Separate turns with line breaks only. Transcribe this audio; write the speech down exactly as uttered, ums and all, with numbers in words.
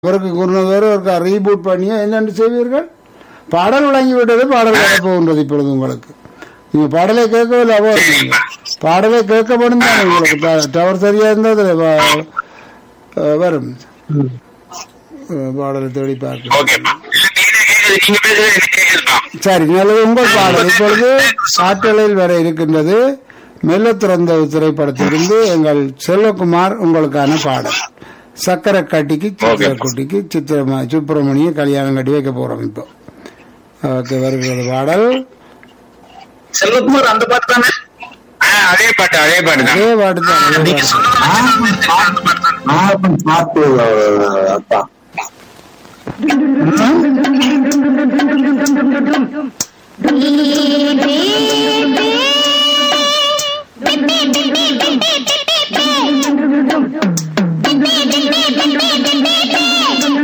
அவருக்கு குருநகர் ஒரு ரீபூட் பண்ணியோ என்னென்று செய்வீர்கள்? பாடல் வழங்கி விட்டது, பாடல் வர போகின்றது இப்பொழுது உங்களுக்கு. நீங்க பாடலை கேட்கவில்லை, அவ பாடலை கேட்கப்படும் தான் உங்களுக்கு. டவர் சரியா இருந்தது வரும். பாடலை தேடி பார்க்க சரி, நல்லது. உங்கள் பாடல் இப்பொழுது ஆற்றலில் வர இருக்கின்றது. மெல்ல திறந்த திரைப்படத்திலிருந்து எங்கள் செல்வகுமார் உங்களுக்கான பாடல். சக்கரை கட்டிக்கு சித்திர குட்டிக்கு சித்திரமா சுப்பிரமணிய கல்யாணம் கட்டி வைக்க போறோம் இப்போ. ஓகே, வருகிறது பாடல்.
செல்வகுமார் அந்த பாட்டு தானே?
அதே பாட்டு அதே பாட்டு தான்
அதே பாட்டு தான்.
நீங்க